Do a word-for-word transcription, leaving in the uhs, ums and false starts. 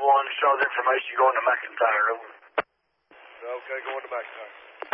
one, shows information going to McIntyre, over. Okay, going to McIntyre.